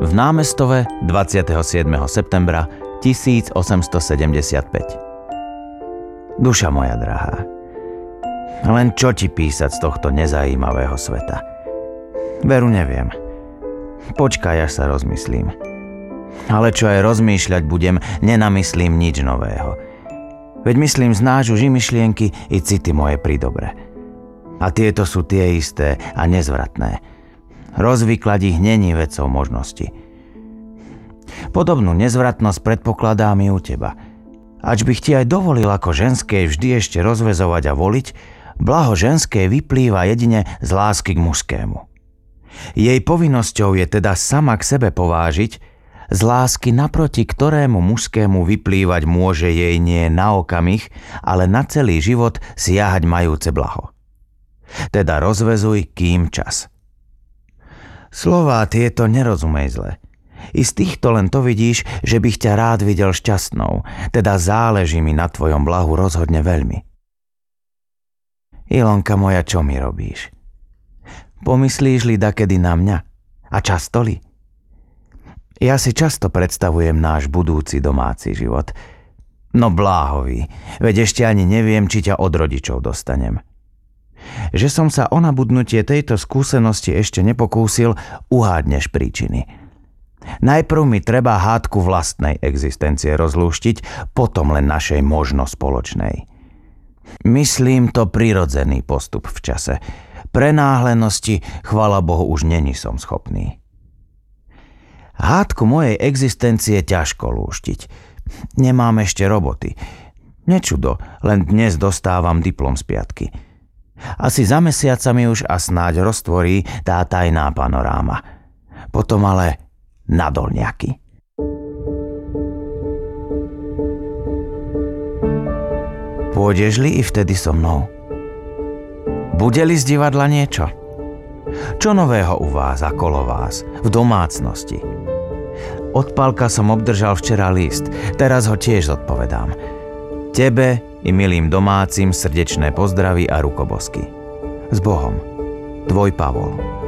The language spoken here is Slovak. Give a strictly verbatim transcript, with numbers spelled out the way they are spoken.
v Námestove dvadsiateho siedmeho septembra tisícosemstosedemdesiatpäť. Duša moja drahá, len čo ti písať z tohto nezajímavého sveta? Veru neviem. Počkaj, až sa rozmyslím. Ale čo aj rozmýšľať budem, nenamyslím nič nového. Veď myslím, znáš už i myšlienky, i city moje pri dobre. A tieto sú tie isté a nezvratné. Rozvyklať ich není vecou možnosti. Podobnú nezvratnosť predpokladám i u teba. Ač bych ti aj dovolil ako ženské vždy ešte rozväzovať a voliť, blaho ženské vyplýva jedine z lásky k mužskému. Jej povinnosťou je teda sama k sebe povážiť, z lásky naproti ktorému mužskému vyplývať môže jej nie na okamih, ale na celý život siahať majúce blaho. Teda rozväzuj, kým čas. Slová tieto nerozumej zle. I z týchto len to vidíš, že bych ťa rád videl šťastnou, teda záleží mi na tvojom blahu rozhodne veľmi. Ilonka moja, čo mi robíš? Pomyslíš li dakedy na mňa? A často li? Ja si často predstavujem náš budúci domáci život. No bláhový, veď ešte ani neviem, či ťa od rodičov dostanem. Že som sa o nabudnutie tejto skúsenosti ešte nepokúsil, uhádneš príčiny. Najprv mi treba hádku vlastnej existencie rozlúštiť, potom len našej možno spoločnej. Myslím to prirodzený postup v čase. Prenáhlenosti, chvala Bohu, už není som schopný. Hádku mojej existencie ťažko lúštiť. Nemám ešte roboty. Nečudo, len dnes dostávam diplom z piatky. Asi za mesiac sa mi už a snáď roztvorí tá tajná panoráma. Potom ale na dolňaky. Pôjdeš-li i vtedy so mnou? Bude-li z divadla niečo? Čo nového u vás, okolo vás, v domácnosti? Od Pálka som obdržal včera list, teraz ho tiež zodpovedám. Tebe i milým domácim srdečné pozdravy a rukobosky. S Bohom, tvoj Pavol.